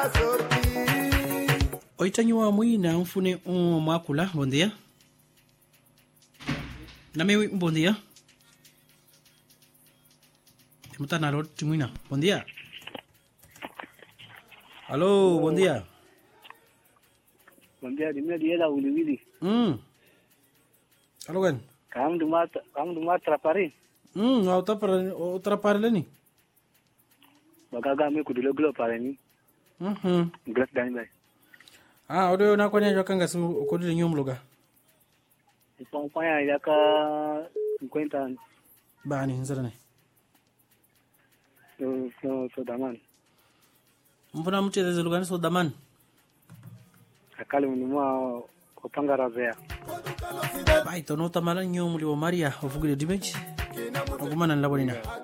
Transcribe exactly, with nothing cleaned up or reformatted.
Oitanyua muina mfune um mwakula. Bom dia. Name bom dia. Temuta na rot timuina. Bom dia. Alô, bom dia. Bom dia, dimana dia lah uli-uli. Hmm. Alô kan? Kamu dumar, kamu dumar trapari. Hmm, outra para outra para leni. Bagaga me kudulo glo para ni. Mhm. Glas dani bai. Ah, odo na kwanya jokanga su kudulo nyumluga. Ipong paya ya ka cinquenta anos. Bani nzara ne. So so so daman. Mbona mcheze lugani so daman? Akali mnumwa kopanga razea. Bai tono tamala nyumli wa Maria ofugile dimeji. Ogumana nlabonina.